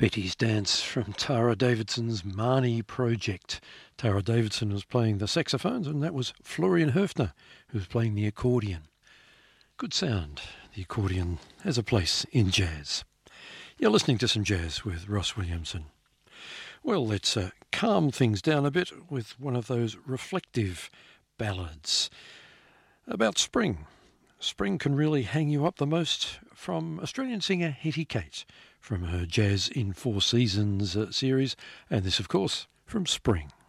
Betty's Dance from Tara Davidson's Marnie Project. Tara Davidson was playing the saxophones, and that was Florian Höfner who was playing the accordion. Good sound. The accordion has a place in jazz. You're listening to some jazz with Ross Williamson. Well, let's calm things down a bit with one of those reflective ballads about spring. Spring can really hang you up the most, from Australian singer Hetty Kate, from her Jazz in Four Seasons series, and this, of course, from Spring.